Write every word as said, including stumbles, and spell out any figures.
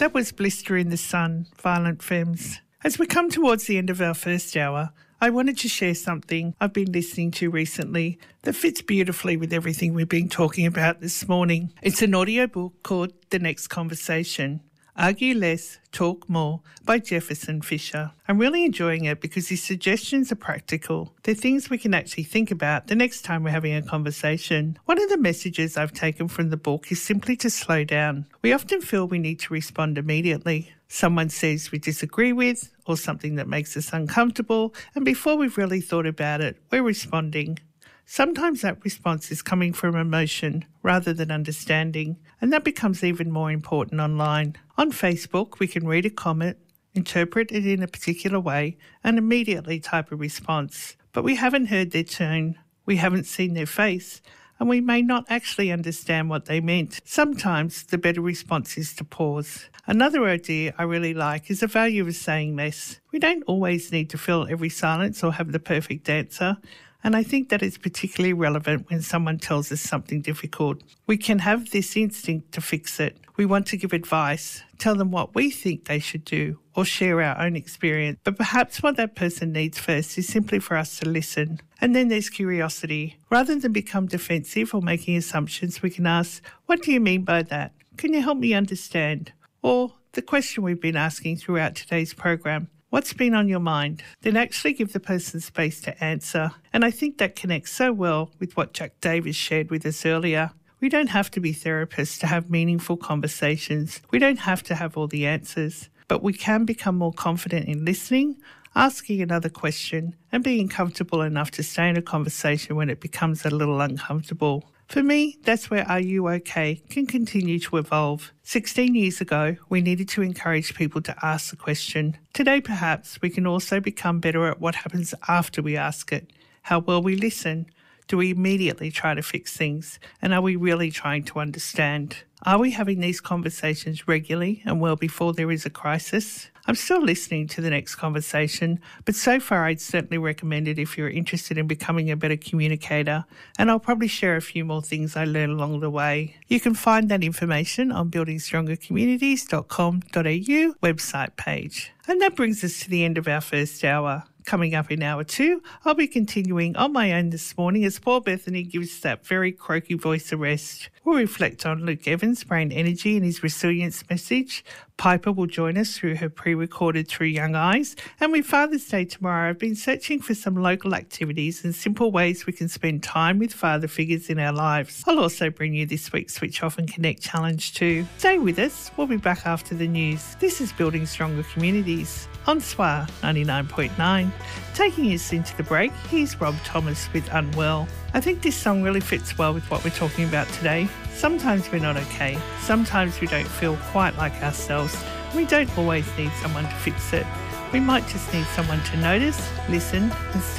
That was Blister in the Sun, Violent Femmes. As we come towards the end of our first hour, I wanted to share something I've been listening to recently that fits beautifully with everything we've been talking about this morning. It's an audiobook called The Next Conversation, Argue Less, Talk More by Jefferson Fisher. I'm really enjoying it because his suggestions are practical. They're things we can actually think about the next time we're having a conversation. One of the messages I've taken from the book is simply to slow down. We often feel we need to respond immediately. Someone says we disagree with or something that makes us uncomfortable, and before we've really thought about it, we're responding. Sometimes that response is coming from emotion rather than understanding, and that becomes even more important online. On Facebook, we can read a comment, interpret it in a particular way, and immediately type a response. But we haven't heard their tone, we haven't seen their face, and we may not actually understand what they meant. Sometimes the better response is to pause. Another idea I really like is the value of saying less. We don't always need to fill every silence or have the perfect answer, and I think that is particularly relevant when someone tells us something difficult. We can have this instinct to fix it. We want to give advice, tell them what we think they should do, or share our own experience. But perhaps what that person needs first is simply for us to listen. And then there's curiosity. Rather than become defensive or making assumptions, we can ask, what do you mean by that? Can you help me understand? Or the question we've been asking throughout today's program, what's been on your mind? Then actually give the person space to answer. And I think that connects so well with what Jack Davis shared with us earlier. We don't have to be therapists to have meaningful conversations. We don't have to have all the answers, but we can become more confident in listening, asking another question, and being comfortable enough to stay in a conversation when it becomes a little uncomfortable. For me, that's where Are You OK can continue to evolve. sixteen years ago, we needed to encourage people to ask the question. Today, perhaps, we can also become better at what happens after we ask it. How well we listen. Do we immediately try to fix things? And are we really trying to understand? Are we having these conversations regularly and well before there is a crisis? I'm still listening to the next conversation, but so far I'd certainly recommend it if you're interested in becoming a better communicator, and I'll probably share a few more things I learned along the way. You can find that information on building stronger communities dot com dot a u website page. And that brings us to the end of our first hour. Coming up in hour two, I'll be continuing on my own this morning as Paul Bethany gives that very croaky voice a rest. We'll reflect on Luke Evans' brain energy and his resilience message. Piper will join us through her pre-recorded Through Young Eyes. And with Father's Day tomorrow, I've been searching for some local activities and simple ways we can spend time with father figures in our lives. I'll also bring you this week's Switch Off and Connect challenge too. Stay with us. We'll be back after the news. This is Building Stronger Communities on S W A ninety-nine point nine. Taking us into the break, here's Rob Thomas with Unwell. I think this song really fits well with what we're talking about today. Sometimes we're not okay. Sometimes we don't feel quite like ourselves. We don't always need someone to fix it. We might just need someone to notice, listen, and